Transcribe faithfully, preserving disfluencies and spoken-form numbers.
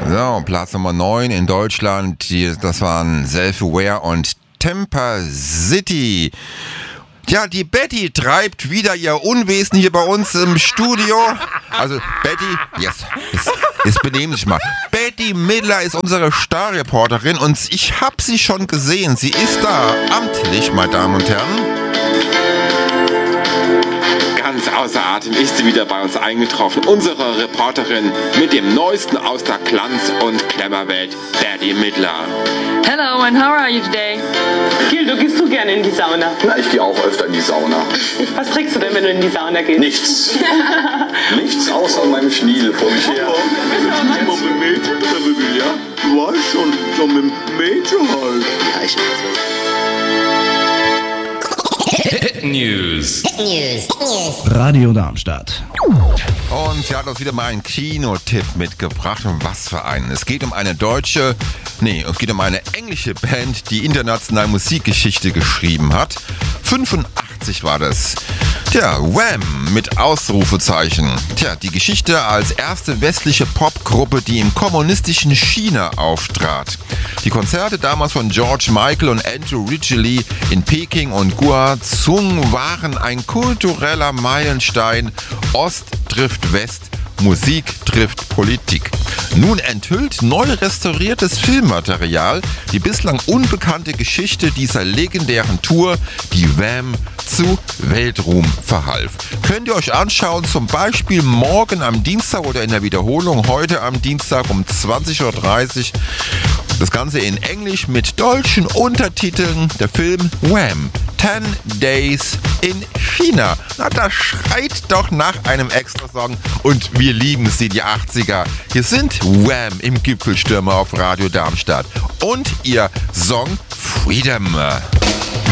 So, Platz Nummer neun in Deutschland, die, das waren Self-Aware und Temper City. Tja, die Betty treibt wieder ihr Unwesen hier bei uns im Studio. Also, Betty, jetzt, jetzt, jetzt benehmen Sie sich mal. Betty Midler ist unsere Starreporterin und ich habe sie schon gesehen. Sie ist da, amtlich, meine Damen und Herren. Ganz außer Atem ist sie wieder bei uns eingetroffen. Unsere Reporterin mit dem Neuesten aus der Glanz- und Klemmerwelt, Betty Midler. Hello, and how are you today? Gildo, gehst du gerne in die Sauna? Na, ich gehe auch öfter in die Sauna. Was trägst du denn, wenn du in die Sauna gehst? Nichts. Nichts außer meinem Schniedel vor mich her. Immer mit Mädchen darüber, ja? Du weißt schon, so mit Mädchen halt. Ja, ich Hit News. Hit News. Hit News. Radio Darmstadt. Und sie hat uns wieder mal einen Kinotipp mitgebracht. Und was für einen? Es geht um eine deutsche, nee, es geht um eine englische Band, die international Musikgeschichte geschrieben hat. fünfundachtzig war das. Tja, Wham! Mit Ausrufezeichen. Tja, die Geschichte als erste westliche Popgruppe, die im kommunistischen China auftrat. Die Konzerte damals von George Michael und Andrew Ridgeley in Peking und Guangzhou waren ein kultureller Meilenstein. Ost trifft West, Musik trifft Politik. Nun enthüllt neu restauriertes Filmmaterial die bislang unbekannte Geschichte dieser legendären Tour, die Wham! Zu Weltruhm verhalf. Könnt ihr euch anschauen, zum Beispiel morgen am Dienstag oder in der Wiederholung heute am Dienstag um zwanzig Uhr dreißig. Das Ganze in Englisch mit deutschen Untertiteln. Der Film Wham! Ten Days in China. Na, das schreit doch nach einem Extrasong. Und wir lieben sie, die achtziger. Hier sind Wham! Im Gipfelstürmer auf Radio Darmstadt. Und ihr Song Freedom.